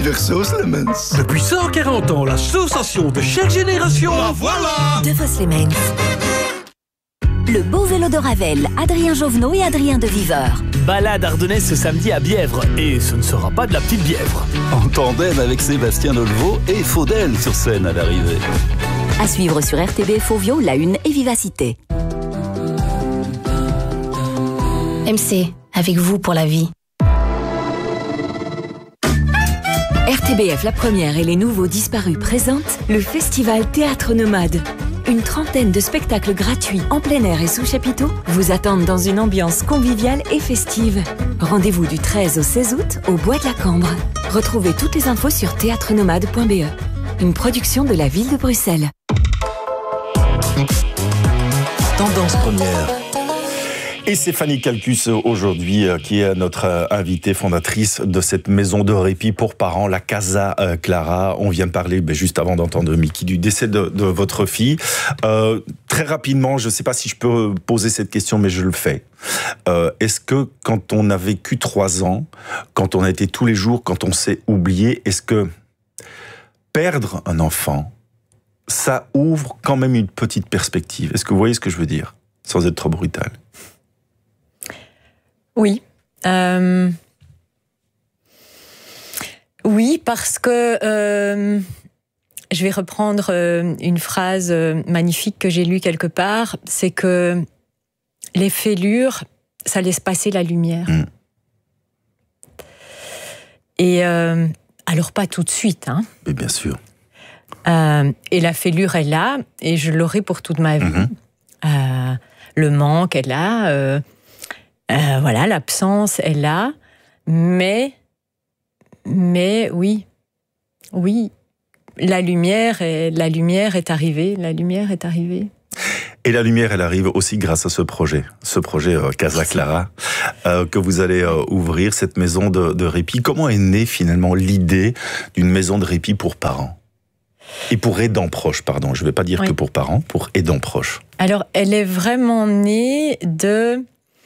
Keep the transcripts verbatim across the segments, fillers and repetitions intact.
leur sauce Lemons. Depuis cent quarante ans, la sensation de chaque génération. La voilà. De Vos Lemons. Le beau vélo de Ravel, Adrien Jovenot et Adrien de Viveur. Balade ardennaise ce samedi à Bièvre. Et ce ne sera pas de la petite Bièvre. En tandem avec Sébastien Dolleveau et Faudel sur scène à l'arrivée. À suivre sur R T B, Fauvio, La Une et Vivacité. M C, avec vous pour la vie. R T B F La Première et les Nouveaux Disparus présentent le Festival Théâtre Nomade. Une trentaine de spectacles gratuits en plein air et sous chapiteau vous attendent dans une ambiance conviviale et festive. Rendez-vous du treize au seize août au Bois de la Cambre. Retrouvez toutes les infos sur théâtre nomade point b e. Une production de la ville de Bruxelles. Tendance première. Et c'est Fanny Calcus aujourd'hui qui est notre invitée fondatrice de cette maison de répit pour parents, la Casa Clara. On vient de parler, ben, juste avant d'entendre Mickey, du décès de, de votre fille. Euh, très rapidement, je ne sais pas si je peux poser cette question, mais je le fais. Euh, est-ce que quand on a vécu trois ans, quand on a été tous les jours, quand on s'est oublié, est-ce que perdre un enfant, ça ouvre quand même une petite perspective? Est-ce que vous voyez ce que je veux dire, sans être trop brutal? Oui. Euh... Oui, parce que euh, je vais reprendre euh, une phrase euh, magnifique que j'ai lue quelque part, c'est que les fêlures, ça laisse passer la lumière. Mmh. Et euh, alors pas tout de suite, hein. Mais bien sûr. Euh, et la fêlure est là, et je l'aurai pour toute ma vie. Mmh. Euh, le manque est là. Euh, Euh, voilà, l'absence est là, mais, mais oui, oui, la lumière est, la lumière est arrivée, la lumière est arrivée. Et la lumière, elle arrive aussi grâce à ce projet, ce projet euh, Casa Clara, euh, que vous allez euh, ouvrir, cette maison de, de répit. Comment est née finalement l'idée d'une maison de répit pour parents ? Et pour aidants proches, pardon, je ne vais pas dire oui. que pour parents, pour aidants proches. Alors, elle est vraiment née de...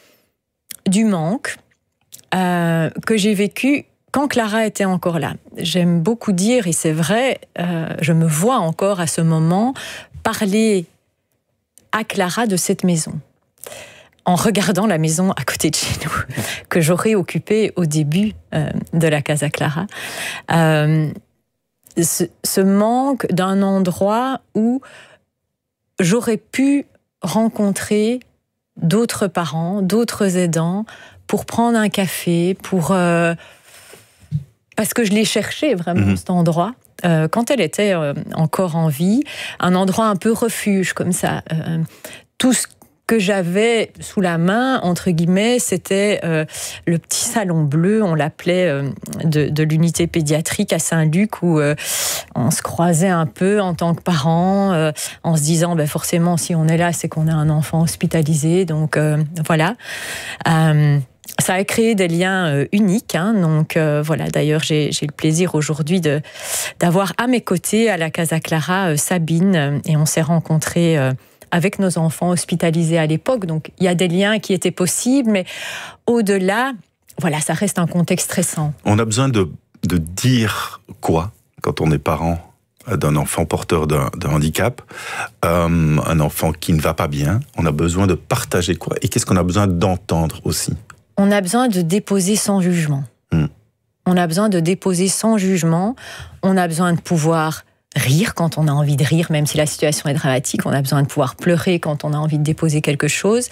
du manque euh, que j'ai vécu quand Clara était encore là. J'aime beaucoup dire, et c'est vrai, euh, je me vois encore à ce moment parler à Clara de cette maison, en regardant la maison à côté de chez nous, que j'aurais occupée au début euh, de la Casa Clara. Euh, ce, ce manque d'un endroit où j'aurais pu rencontrer d'autres parents, d'autres aidants, pour prendre un café, pour euh, parce que je l'ai cherché vraiment, mmh. cet endroit. Euh, quand elle était euh, encore en vie, un endroit un peu refuge, comme ça. Euh, tout ce que j'avais sous la main, entre guillemets, c'était euh, le petit salon bleu, on l'appelait, euh, de, de l'unité pédiatrique à Saint-Luc, où euh, on se croisait un peu en tant que parents, euh, en se disant, ben, forcément, si on est là, c'est qu'on a un enfant hospitalisé, donc euh, voilà. Euh, ça a créé des liens euh, uniques, hein, donc euh, voilà, d'ailleurs, j'ai, j'ai le plaisir aujourd'hui de, d'avoir à mes côtés, à la Casa Clara, euh, Sabine, euh, et on s'est rencontrés euh, avec nos enfants hospitalisés à l'époque. Donc, il y a des liens qui étaient possibles, mais au-delà, voilà, ça reste un contexte stressant. On a besoin de, de dire quoi quand on est parent d'un enfant porteur d'un, d'un handicap, euh, un enfant qui ne va pas bien? On a besoin de partager quoi? Et qu'est-ce qu'on a besoin d'entendre aussi? On a besoin de déposer sans jugement. Mmh. On a besoin de déposer sans jugement. On a besoin de pouvoir rire quand on a envie de rire, même si la situation est dramatique. On a besoin de pouvoir pleurer quand on a envie de déposer quelque chose,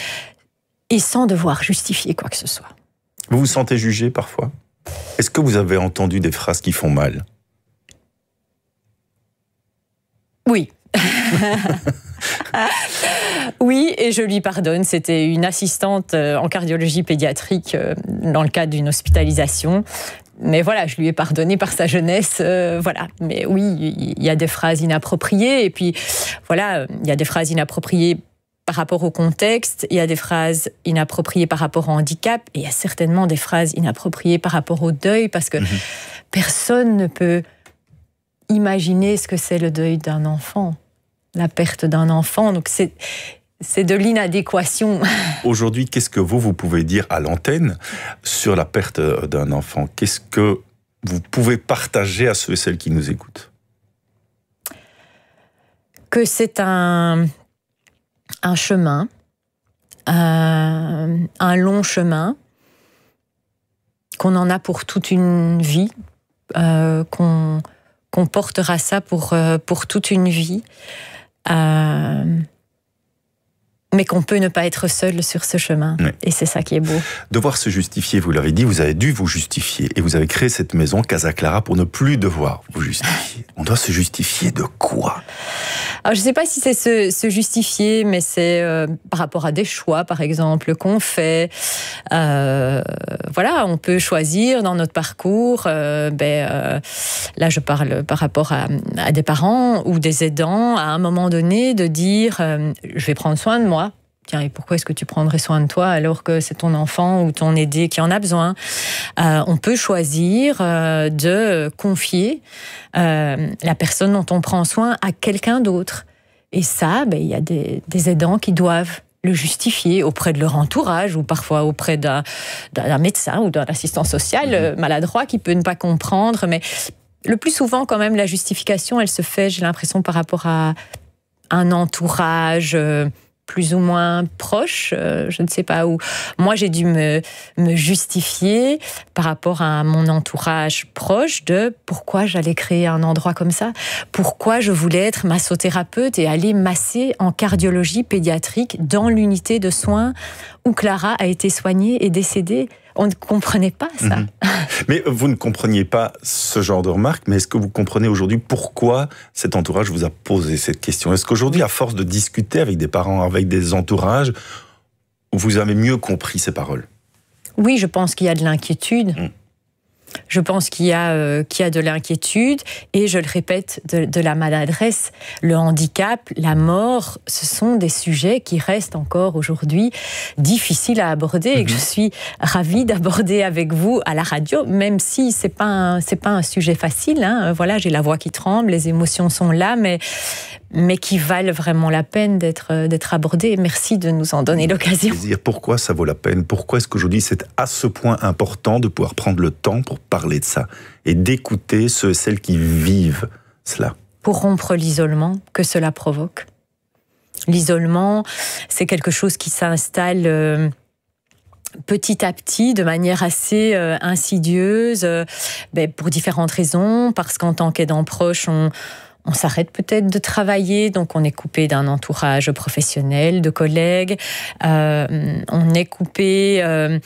et sans devoir justifier quoi que ce soit. Vous vous sentez jugé parfois? Est-ce que vous avez entendu des phrases qui font mal? Oui. Oui, et je lui pardonne. C'était une assistante en cardiologie pédiatrique dans le cadre d'une hospitalisation. Mais voilà, je lui ai pardonné par sa jeunesse, euh, voilà. Mais oui, il y a des phrases inappropriées, et puis voilà, il y a des phrases inappropriées par rapport au contexte, il y a des phrases inappropriées par rapport au handicap, et il y a certainement des phrases inappropriées par rapport au deuil, parce que mmh. personne ne peut imaginer ce que c'est le deuil d'un enfant, la perte d'un enfant, donc c'est... C'est de l'inadéquation. Aujourd'hui, qu'est-ce que vous, vous pouvez dire à l'antenne sur la perte d'un enfant? Qu'est-ce que vous pouvez partager à ceux et celles qui nous écoutent? Que c'est un, un chemin, un, un long chemin, qu'on en a pour toute une vie, euh, qu'on, qu'on portera ça pour, euh, pour toute une vie, euh, mais qu'on peut ne pas être seul sur ce chemin. Oui. Et c'est ça qui est beau. Devoir se justifier, vous l'avez dit, vous avez dû vous justifier. Et vous avez créé cette maison, Casa Clara, pour ne plus devoir vous justifier. On doit se justifier de quoi? Alors, je ne sais pas si c'est se, se justifier, mais c'est euh, par rapport à des choix, par exemple, qu'on fait. Euh, voilà, on peut choisir dans notre parcours. Euh, ben, euh, là, je parle par rapport à, à des parents ou des aidants, à un moment donné, de dire euh, je vais prendre soin de moi. Tiens, et pourquoi est-ce que tu prendrais soin de toi alors que c'est ton enfant ou ton aidé qui en a besoin? euh, On peut choisir euh, de confier euh, la personne dont on prend soin à quelqu'un d'autre. Et ça, ben, y a des, des aidants qui doivent le justifier auprès de leur entourage ou parfois auprès d'un, d'un médecin ou d'un assistant social euh, maladroit qui peut ne pas comprendre. Mais le plus souvent, quand même, la justification, elle se fait, j'ai l'impression, par rapport à un entourage euh, plus ou moins proche, euh, je ne sais pas où. Moi, j'ai dû me, me justifier par rapport à mon entourage proche de pourquoi j'allais créer un endroit comme ça, pourquoi je voulais être massothérapeute et aller masser en cardiologie pédiatrique dans l'unité de soins où Clara a été soignée et décédée. On ne comprenait pas ça. Mmh. Mais vous ne compreniez pas ce genre de remarques, mais est-ce que vous comprenez aujourd'hui pourquoi cet entourage vous a posé cette question? Est-ce qu'aujourd'hui, à force de discuter avec des parents, avec des entourages, vous avez mieux compris ces paroles? Oui, je pense qu'il y a de l'inquiétude. Mmh. Je pense qu'il y a, euh, qu'il y a de l'inquiétude et, je le répète, de, de la maladresse. Le handicap, la mort, ce sont des sujets qui restent encore aujourd'hui difficiles à aborder et que je suis ravie d'aborder avec vous à la radio, même si ce n'est pas, un, c'est pas un sujet facile. Hein. Voilà, j'ai la voix qui tremble, les émotions sont là, mais, mais qui valent vraiment la peine d'être, d'être abordées. Merci de nous en donner l'occasion. Pourquoi ça vaut la peine? Pourquoi est-ce qu'aujourd'hui c'est à ce point important de pouvoir prendre le temps pour parler de ça et d'écouter ceux et celles qui vivent cela? Pour rompre l'isolement que cela provoque. L'isolement, c'est quelque chose qui s'installe euh, petit à petit, de manière assez euh, insidieuse, euh, ben, pour différentes raisons, parce qu'en tant qu'aidant proche, on On s'arrête peut-être de travailler, donc on est coupé d'un entourage professionnel, de collègues. Euh, on est coupé euh,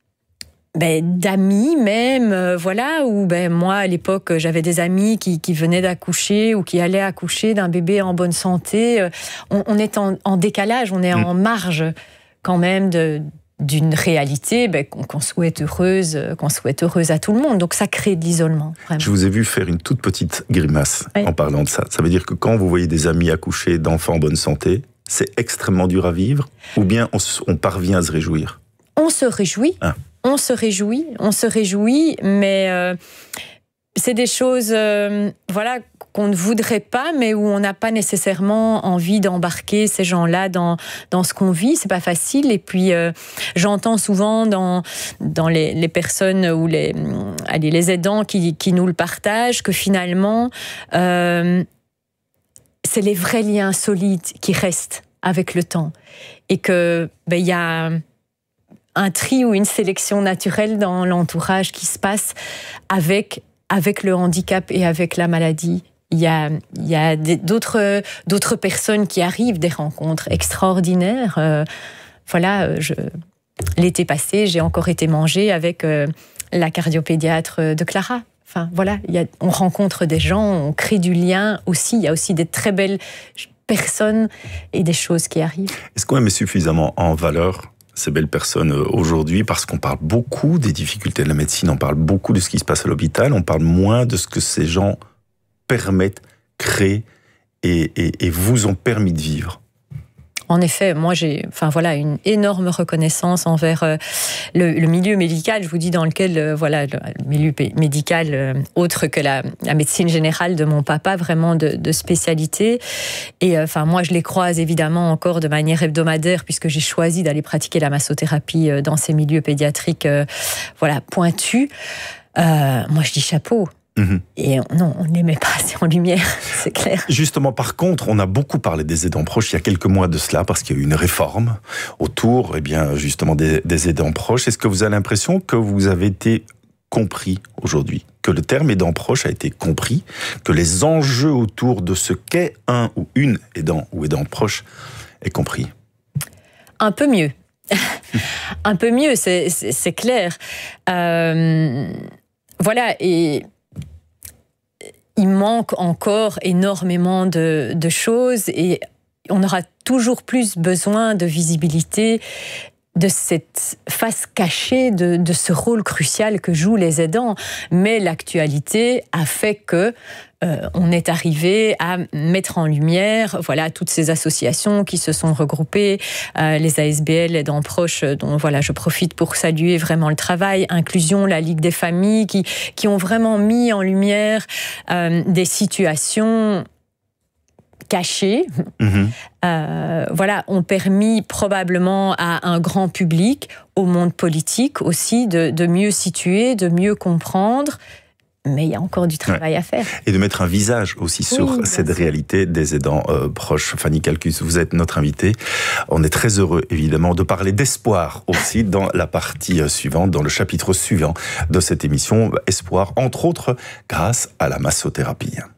ben, d'amis même, euh, voilà. Où ben moi à l'époque j'avais des amis qui, qui venaient d'accoucher ou qui allaient accoucher d'un bébé en bonne santé. Euh, on, on est en, en décalage, on est mmh. en marge quand même de d'une réalité ben, qu'on, qu'on souhaite heureuse, qu'on souhaite heureuse à tout le monde. Donc ça crée de l'isolement. Vraiment. Je vous ai vu faire une toute petite grimace oui. en parlant de ça. Ça veut dire que quand vous voyez des amis accoucher d'enfants en bonne santé, c'est extrêmement dur à vivre, ou bien on, on parvient à se réjouir? On se réjouit. Ah. On se réjouit. On se réjouit, mais euh, c'est des choses, euh, voilà, qu'on ne voudrait pas, mais où on n'a pas nécessairement envie d'embarquer ces gens-là dans, dans ce qu'on vit. C'est pas facile. Et puis, euh, j'entends souvent dans, dans les, les personnes ou les, allez, les aidants qui, qui nous le partagent que finalement, euh, c'est les vrais liens solides qui restent avec le temps. Et que, ben, y a un tri ou une sélection naturelle dans l'entourage qui se passe avec, avec le handicap et avec la maladie. Il y a, il y a des, d'autres, d'autres personnes qui arrivent, des rencontres extraordinaires. Euh, voilà, je, l'été passé, j'ai encore été manger avec euh, la cardiopédiatre de Clara. Enfin, voilà, il y a, on rencontre des gens, on crée du lien aussi. Il y a aussi des très belles personnes et des choses qui arrivent. Est-ce qu'on met suffisamment en valeur ces belles personnes aujourd'hui, parce qu'on parle beaucoup des difficultés de la médecine, on parle beaucoup de ce qui se passe à l'hôpital, on parle moins de ce que ces gens permettent, créent et, et, et vous ont permis de vivre? En effet, moi j'ai, enfin voilà, une énorme reconnaissance envers euh, le, le milieu médical. Je vous dis dans lequel, euh, voilà, le, le milieu médical euh, autre que la, la médecine générale de mon papa, vraiment de, de spécialité. Et euh, enfin moi je les croise évidemment encore de manière hebdomadaire puisque j'ai choisi d'aller pratiquer la massothérapie euh, dans ces milieux pédiatriques, euh, voilà, pointus. euh, moi je dis chapeau. Mmh. Et on, non, on ne les met pas assez en lumière, c'est clair. Justement, par contre, on a beaucoup parlé des aidants proches il y a quelques mois de cela, parce qu'il y a eu une réforme autour, eh bien, justement, des, des aidants proches. Est-ce que vous avez l'impression que vous avez été compris aujourd'hui, que le terme aidant proche a été compris, que les enjeux autour de ce qu'est un ou une aidant ou aidant proche est compris? Un peu mieux. Un peu mieux, c'est, c'est, c'est clair. Euh, voilà, et il manque encore énormément de, de choses et on aura toujours plus besoin de visibilité de cette face cachée, de, de ce rôle crucial que jouent les aidants. Mais l'actualité a fait que euh, on est arrivé à mettre en lumière, voilà, toutes ces associations qui se sont regroupées, euh, les A S B L, aidants proches, dont voilà, je profite pour saluer vraiment le travail, Inclusion, la Ligue des familles, qui, qui ont vraiment mis en lumière euh, des situations cachés, mmh. euh, voilà, ont permis probablement à un grand public, au monde politique aussi, de, de mieux situer, de mieux comprendre. Mais il y a encore du travail ouais. à faire. Et de mettre un visage aussi sur oui, cette réalité des aidants euh, proches. Fanny Calcus, vous êtes notre invitée. On est très heureux, évidemment, de parler d'espoir aussi dans la partie suivante, dans le chapitre suivant de cette émission. Espoir, entre autres, grâce à la massothérapie.